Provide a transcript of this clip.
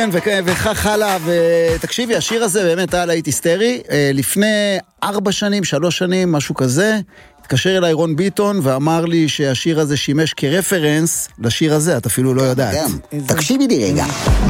וכך הלאה, ותקשיבי, השיר הזה באמת היה להיט היסטרי. לפני 4 שנים, 3 שנים, משהו כזה, התקשר אליי רון ביטון ואמר לי שהשיר הזה שימש כרפרנס לשיר הזה, את אפילו לא יודעת. תקשיבי לי רגע.